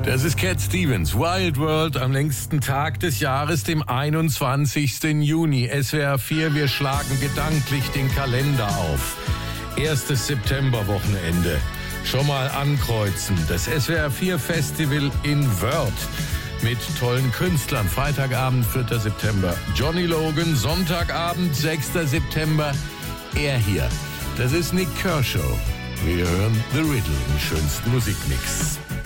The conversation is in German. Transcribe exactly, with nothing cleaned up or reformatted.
Das ist Cat Stevens, Wild World am längsten Tag des Jahres, dem einundzwanzigsten Juni. S W R vier, wir schlagen gedanklich den Kalender auf. Erstes Septemberwochenende. Schon mal ankreuzen. Das S W R vier Festival in Wörth mit tollen Künstlern. Freitagabend, vierter September, Johnny Logan. Sonntagabend, sechster September, er hier. Das ist Nik Kershaw. Wir hören The Riddle im schönsten Musikmix.